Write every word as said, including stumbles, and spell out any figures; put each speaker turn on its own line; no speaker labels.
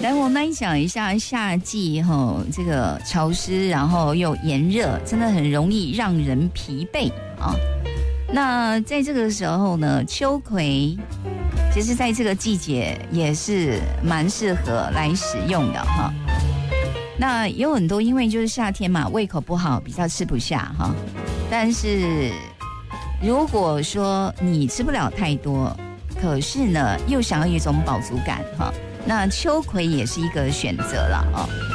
来，我们来想一下，夏季哈，这个潮湿，然后又炎热，真的很容易让人疲惫啊。那在这个时候呢，秋葵其实在这个季节也是蛮适合来使用的哈。那有很多因为就是夏天嘛，胃口不好，比较吃不下哈。但是如果说你吃不了太多，可是呢又想要一种饱足感哈，那秋葵也是一个选择了哦。